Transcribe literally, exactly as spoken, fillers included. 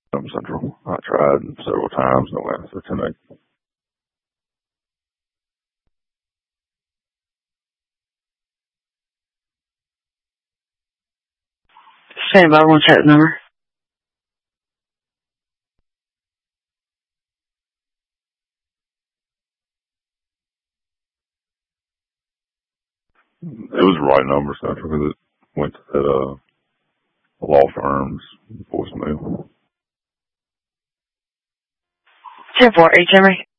Um, Central. I tried several times, no answer tonight. Stand by, one check number. It was the right number, Central, because it went to that, uh, law firm's voicemail. ten four, H M A.